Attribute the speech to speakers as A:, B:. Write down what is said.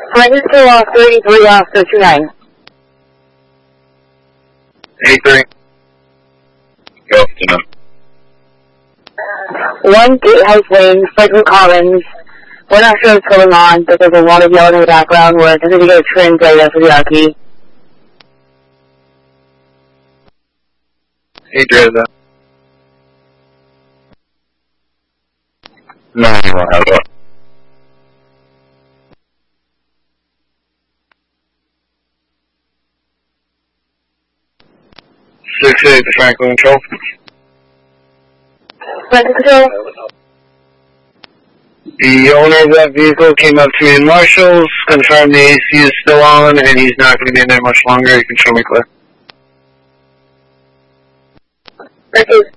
A: Francisco off 33 off 229.
B: 83. Go up to
A: 1 Gatehouse Lane, Frederick Collins. We're not sure what's going on, but there's a lot of yelling in the background. We're attempting to get a translator for the RP.
B: Adrian, no, you won't have that. .68 to Franklin Control.
A: Francisco?
B: The owner of that vehicle came up to me in Marshall's, confirmed the AC is still on, and he's not going to be in there much longer. You can show me clear.
A: Francisco?